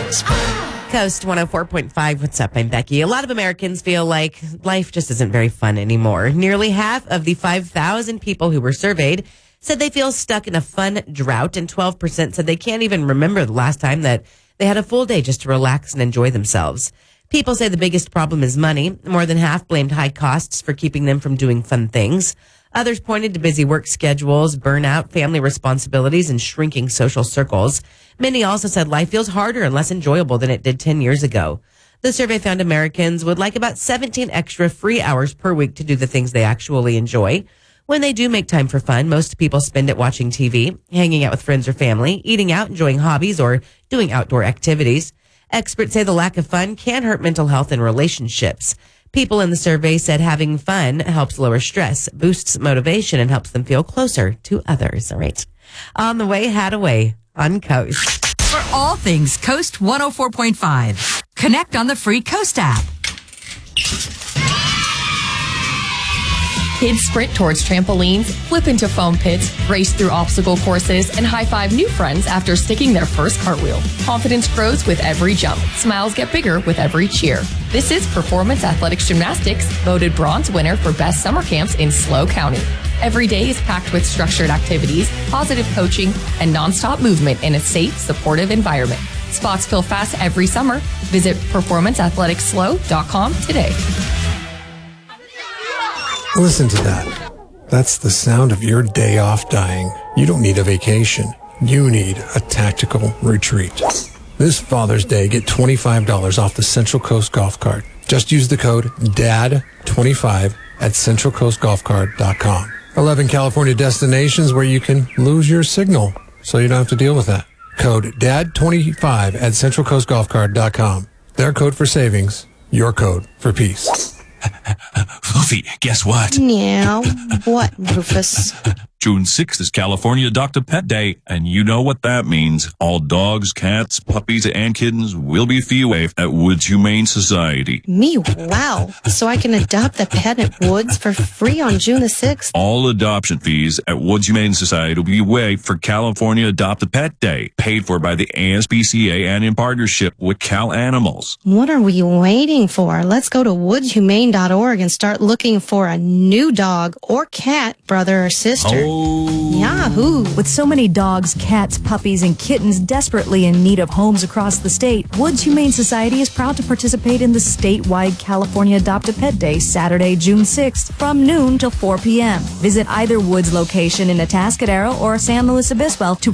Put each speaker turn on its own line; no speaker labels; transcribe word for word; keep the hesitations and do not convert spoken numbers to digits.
Coast one oh four point five. What's up? I'm Becky. A lot of Americans feel like life just isn't very fun anymore. Nearly half of the five thousand people who were surveyed said they feel stuck in a fun drought, and twelve percent said they can't even remember the last time that they had a full day just to relax and enjoy themselves. People say the biggest problem is money. More than half blamed high costs for keeping them from doing fun things. Others pointed to busy work schedules, burnout, family responsibilities, and shrinking social circles. Many also said life feels harder and less enjoyable than it did ten years ago. The survey found Americans would like about seventeen extra free hours per week to do the things they actually enjoy. When they do make time for fun, most people spend it watching T V, hanging out with friends or family, eating out, enjoying hobbies, or doing outdoor activities. Experts say the lack of fun can hurt mental health and relationships. People in the survey said having fun helps lower stress, boosts motivation, and helps them feel closer to others. All right. On the way, Hadaway on Coast.
For all things Coast one oh four point five, connect on the free Coast app.
Kids sprint towards trampolines, flip into foam pits, race through obstacle courses, and high-five new friends after sticking their first cartwheel. Confidence grows with every jump. Smiles get bigger with every cheer. This is Performance Athletics Gymnastics, voted bronze winner for best summer camps in SLO County. Every day is packed with structured activities, positive coaching, and nonstop movement in a safe, supportive environment. Spots fill fast every summer. Visit performance athletics slow dot com today.
Listen to that. That's the sound of your day off dying. You don't need a vacation. You need a tactical retreat. This Father's Day, get twenty-five dollars off the Central Coast Golf Cart. Just use the code D A D twenty-five at central coast golf cart dot com. eleven California destinations where you can lose your signal, so you don't have to deal with that. Code D A D twenty-five at central coast golf cart dot com. Their code for savings, your code for peace.
Fluffy, guess what?
Meow. What, Rufus?
June sixth is California Adopt a Pet Day, and you know what that means. All dogs, cats, puppies, and kittens will be fee waived at Woods Humane Society.
Me, wow. So I can adopt a pet at Woods for free on June the sixth?
All adoption fees at Woods Humane Society will be waived for California Adopt a Pet Day, paid for by the A S P C A and in partnership with Cal Animals.
What are we waiting for? Let's go to woods humane dot org and start looking for a new dog or cat, brother or sister.
Oh.
Yahoo!
With so many dogs, cats, puppies, and kittens desperately in need of homes across the state, Woods Humane Society is proud to participate in the statewide California Adopt a Pet Day, Saturday, June sixth, from noon till four p.m. Visit either Woods location in Atascadero or San Luis Obispo to